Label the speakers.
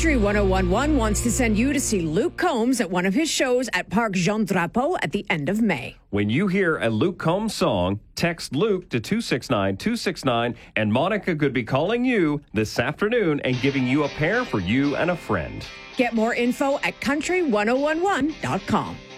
Speaker 1: Country 1011 wants to send you to see Luke Combs at one of his shows at Parc Jean Drapeau at the end of May.
Speaker 2: When you hear a Luke Combs song, text Luke to 269-269, and Monica could be calling you this afternoon and giving you a pair for you and a friend.
Speaker 1: Get more info at country1011.com.